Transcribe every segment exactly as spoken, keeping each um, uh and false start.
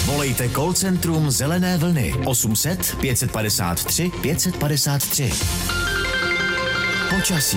Volejte call centrum Zelené vlny osm set pět padesát tři pět padesát tři. Počasí.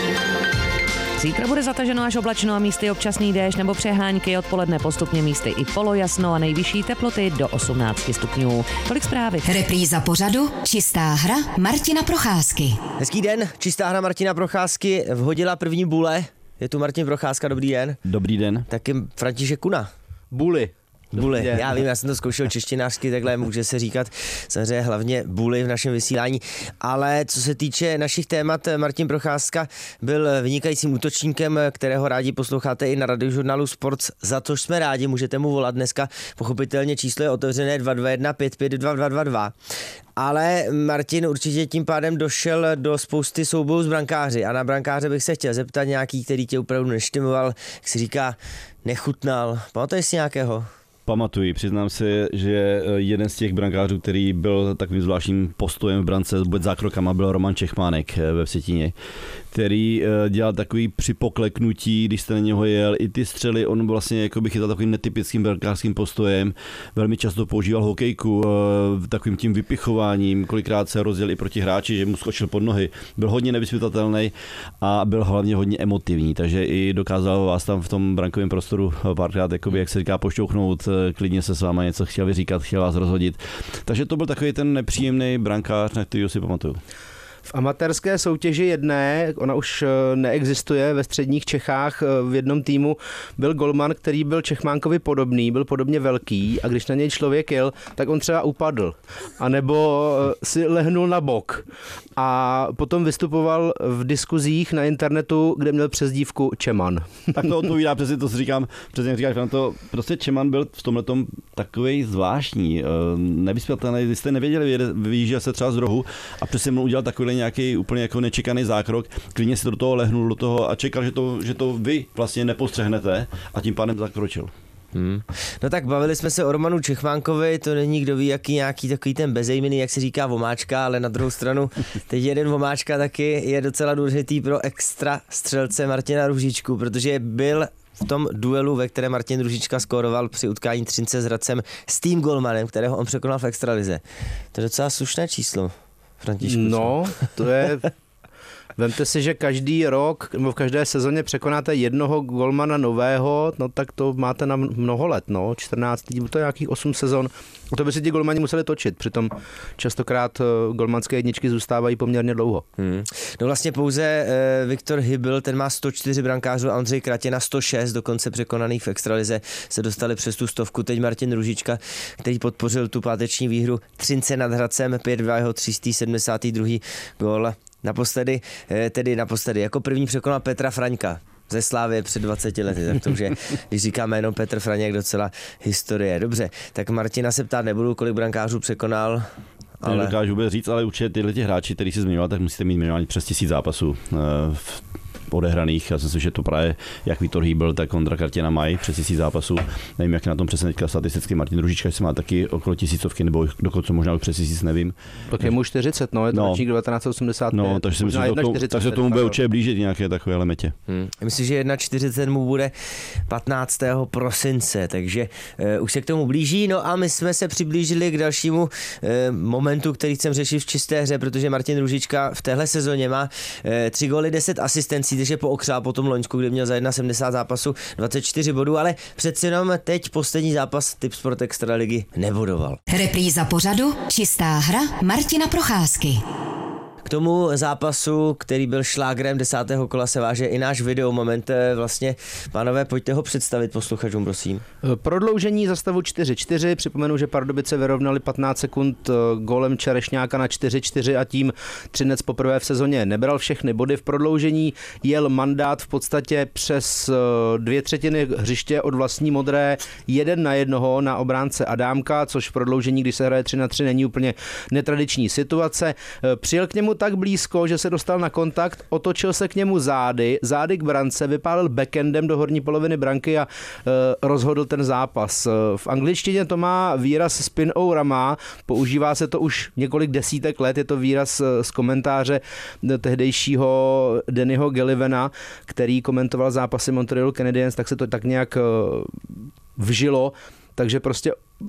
Zítra bude zataženo až oblačno a místy občasný déšť nebo přehánky, odpoledne postupně místy i polojasno a nejvyšší teploty do osmnáct stupňů. Tolik zprávy. Repríza pořadu Čistá hra Martina Procházky. Hezký den, Čistá hra Martina Procházky vhodila první bule. Je tu Martin Procházka, dobrý den. Dobrý den. Taky František Kuna. Buly. Buly, já vím, já jsem to zkoušel češtinářsky, takhle může se říkat samozřejmě hlavně buly v našem vysílání, ale co se týče našich témat, Martin Procházka byl vynikajícím útočníkem, kterého rádi posloucháte i na radiožurnálu Sports, za což jsme rádi, můžete mu volat dneska, pochopitelně číslo je otevřené dva dva jedna pět pět dva dva dva dva. Ale Martin určitě tím pádem došel do spousty soubojů s brankáři a na brankáře bych se chtěl zeptat nějaký, který tě opravdu neštimoval, jak se říká, nechutnal. Pamatuješ si nějakého? Pamatuji, přiznám se, že jeden z těch brankářů, který byl takovým zvláštním postojem v brance, vůbec zákrokama, byl Roman Čechmánek ve Vsetíně, který dělal takový připokleknutí, když jste na něho jel, i ty střely, on vlastně jako by chytal takovým netypickým brankářským postojem, velmi často používal hokejku, takovým tím vypichováním, kolikrát se rozjel i proti hráči, že mu skočil pod nohy, byl hodně nevyspytatelný a byl hlavně hodně emotivní, takže i dokázal vás tam v tom brankovém prostoru párkrát, jakoby, jak se říká, pošťouchnout, klidně se s váma něco chtěl vyříkat, chtěl vás rozhodit. Takže to byl takový ten nepříjemný brankář, na kterýho si pamatuju. V amatérské soutěži jedné, ona už neexistuje ve středních Čechách, v jednom týmu byl golman, který byl Čechmánkovi podobný, byl podobně velký a když na něj člověk jel, tak on třeba upadl, anebo si lehnul na bok a potom vystupoval v diskuzích na internetu, kde měl přezdívku Čeman. Tak to odpovídá přesně to, co říkám, přesně říkáš, to prostě Čeman byl v tomhletom takovej zvláštní, nevyspětelný, vy jste nevěděli, vyjížděl se třeba z rohu a přesně mu udělal takový nějaký úplně jako nečekaný zákrok, klidně si do toho lehnul do toho a čekal, že to, že to vy vlastně nepostřehnete a tím pádem zakročil. Hmm. No tak bavili jsme se o Romanu Čechmánkovi, to není kdo ví, jaký nějaký takový ten bezejmený, jak se říká vomáčka, ale na druhou stranu teď jeden vomáčka taky je docela důležitý pro extra střelce Martina Růžičku, protože byl v tom duelu, ve kterém Martin Růžička skóroval při utkání Třince s Hradcem s tým golmanem, kterého on překonal v extralize. To je docela slušné číslo. Františku, no, to je... Vemte si, že každý rok, nebo v každé sezóně překonáte jednoho golmana nového, no tak to máte na mnoho let, no, čtrnáct, to je nějakých osm sezon. A to by si ti golmani museli točit, přitom častokrát golmanské jedničky zůstávají poměrně dlouho. Hmm. No vlastně pouze e, Viktor Hybl, ten má sto čtyři brankářů a Ondřej Kratěna sto šest, dokonce překonaných v extralize, se dostali přes tu stovku. Teď Martin Růžička, který podpořil tu páteční výhru Třince nad Hradcem, pět dva jeho tři sta sedmdesátý druhý gól. Naposledy, tedy naposledy, jako první překonal Petra Fraňka ze Slávie před dvaceti lety, tak to už je, když říká jméno Petr Franěk, docela historie. Dobře, tak Martina se ptát nebudu, kolik brankářů překonal. Ale... Nedokážu vůbec říct, ale určitě tyhle ti hráči, který si zmiňoval, tak musíte mít minimálně přes tisíc zápasů v odehraných. Já jsem si, že to právě jak Viktor Hýbl, tak Ondra Kratěna mají přes tisíc zápasů. Nevím, jak na tom přesně teďka statisticky Martin Růžička, se má taky okolo tisícovky, nebo dokonce možná už přes tisíc, nevím. Tak je mu čtyřicet, no, je to no. ročník devatenáct osmdesát pět. No, takže si myslím, že to, takže tomu bude určitě blížit nějaké takové metě. Hmm. Myslím, že čtyřicet jedna mu bude patnáctého prosince, takže uh, už se k tomu blíží. No a my jsme se přiblížili k dalšímu uh, momentu, který chcem řešit v čisté hře, protože Martin Růžička v téhle sezóně má uh, tři góly, deset asistencí, takže pookřál po tom loňsku, kdy měl za sedmdesát jedna zápasů dvacet čtyři bodů, ale přeci jenom teď poslední zápas Tipsport Extraligy nebodoval. Repríza pořadu Čistá hra Martina Procházky. K tomu zápasu, který byl šlágrem desátého kola, se váže i náš video moment. Vlastně, pánové, pojďte ho představit posluchačům, prosím. Prodloužení za stavu čtyři čtyři. Připomenu, že Pardubice vyrovnali patnáct sekund gólem Čerešňáka na čtyři čtyři a tím Třinec poprvé v sezóně nebral všechny body. V prodloužení jel mandát v podstatě přes dvě třetiny hřiště od vlastní modré jeden na jednoho na obránce Adámka, což v prodloužení, když se hraje tři na tři, není úplně netradiční situace. Přijel k němu tak blízko, že se dostal na kontakt, otočil se k němu zády, zády k brance, vypálil backendem do horní poloviny branky a e, rozhodl ten zápas. V angličtině to má výraz spin-o-rama, používá se to už několik desítek let, je to výraz z komentáře tehdejšího Dannyho Gallivena, který komentoval zápasy Montrealu Canadiens, tak se to tak nějak e, vžilo. Takže prostě